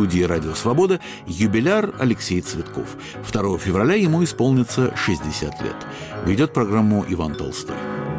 студии «Радио Свобода» юбиляр Алексей Цветков. 2 февраля ему исполнится 60 лет. Ведет программу Иван Толстой.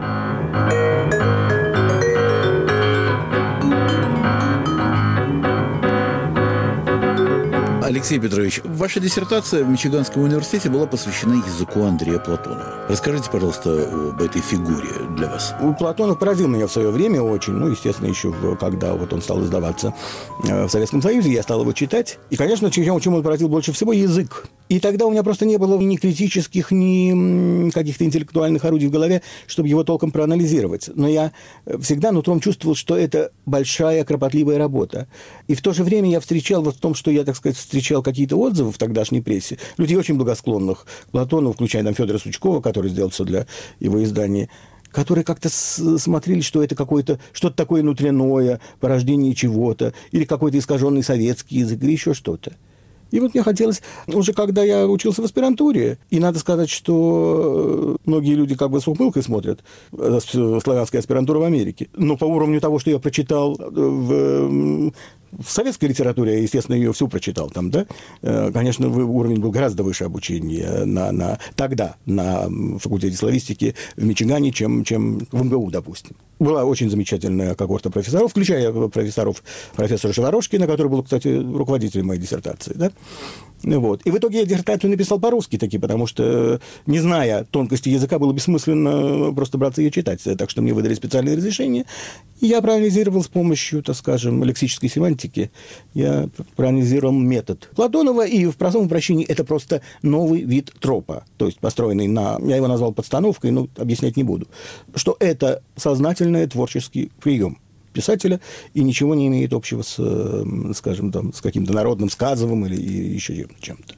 Алексей Петрович, ваша диссертация в Мичиганском университете была посвящена языку Андрея Платонова. Расскажите, пожалуйста, об этой фигуре для вас. Платонов поразил меня в свое время очень. Естественно, еще когда он стал издаваться в Советском Союзе, я стал его читать. И, конечно, чем он поразил больше всего — язык. И тогда у меня просто не было ни критических, ни каких-то интеллектуальных орудий в голове, чтобы его толком проанализировать. Но я всегда нутром чувствовал, что это большая, кропотливая работа. И в то же время я встречал в том, что я, так сказать, встречал какие-то отзывы в тогдашней прессе, людей очень благосклонных к Платонову, включая там Федора Сучкова, который сделал все для его издания, которые как-то смотрели, что это что-то такое внутреннее, порождение чего-то, или какой-то искаженный советский язык, или еще что-то. И мне хотелось, уже когда я учился в аспирантуре, и надо сказать, что многие люди с ухмылкой смотрят славянская аспирантура в Америке, но по уровню того, что я прочитал в советской литературе, я, естественно, ее всю прочитал там, да, конечно, уровень был гораздо выше обучения тогда на факультете славистики в Мичигане, чем в МГУ, допустим. Была очень замечательная когорта профессоров, включая профессора Шеворошкина, который был, кстати, руководителем моей диссертации, да. И в итоге я диссертацию написал по-русски таки, потому что, не зная тонкости языка, было бессмысленно просто браться ее читать. Так что мне выдали специальное разрешение. И я проанализировал с помощью, так скажем, лексической семантики, я проанализировал метод Платонова, и в простом обращении это просто новый вид тропа, то есть построенный я его назвал подстановкой, объяснять не буду, что это сознательный творческий прием писателя и ничего не имеет общего с, скажем, с каким-то народным сказовым или еще чем-то.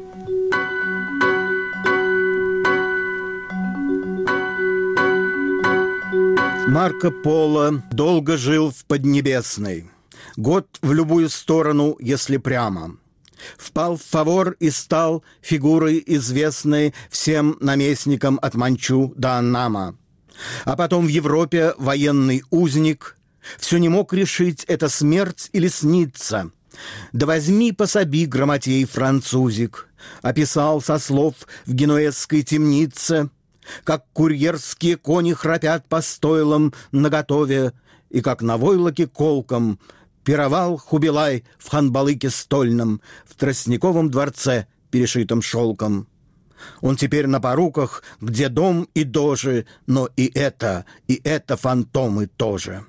Марко Поло долго жил в Поднебесной. Год в любую сторону, если прямо. Впал в фавор и стал фигурой известной всем наместникам от Манчу до Аннама. А потом в Европе военный узник все не мог решить, это смерть или снится. Да возьми пособи, грамотей французик, описал со слов в генуэзской темнице, как курьерские кони храпят по стойлам наготове, и как на войлоке колком пировал Хубилай в ханбалыке стольном, в Тростниковом дворце, перешитом шелком. Он теперь на поруках, где дом и дожи, но и это фантомы тоже.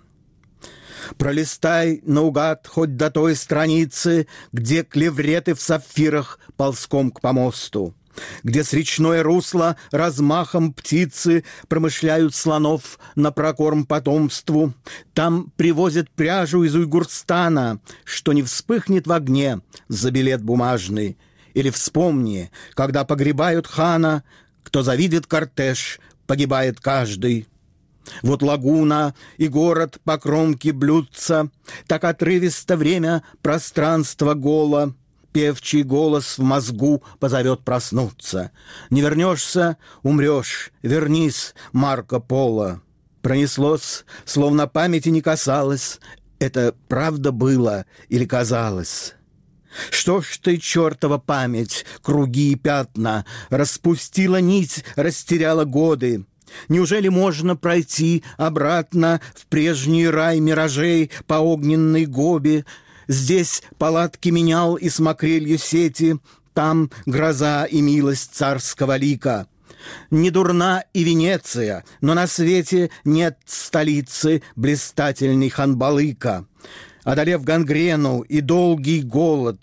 Пролистай наугад хоть до той страницы, где клевреты в сапфирах ползком к помосту, где с речное русло размахом птицы промышляют слонов на прокорм потомству. Там привозят пряжу из Уйгурстана, что не вспыхнет в огне за билет бумажный. Или вспомни, когда погребают хана, кто завидит кортеж, погибает каждый. Лагуна и город по кромке блюдца, так отрывисто время пространство голо. Певчий голос в мозгу позовет проснуться. Не вернешься — умрешь, вернись, Марко Поло. Пронеслось, словно памяти не касалось. Это правда было или казалось? Что ж ты, чертова память, круги и пятна, распустила нить, растеряла годы? Неужели можно пройти обратно в прежний рай миражей по огненной гобе? Здесь палатки менял и с макрелью сети, там гроза и милость царского лика. Не дурна и Венеция, но на свете нет столицы блистательной Ханбалыка. Одолев гангрену и долгий голод,